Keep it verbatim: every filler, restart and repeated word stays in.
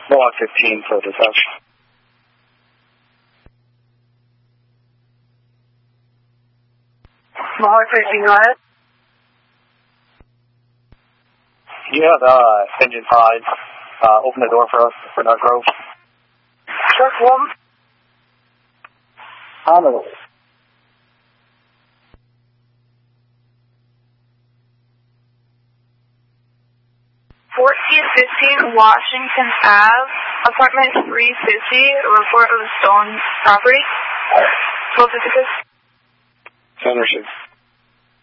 Block fifteen for dispatch. Mohawk fifteen, go ahead. You have uh, engine five. Uh, open the door for us for Nut Grove. Truck one. On the way. fourteen fifteen Washington Avenue, apartment three fifty, report of stolen property. twelve fifty-six. Center six.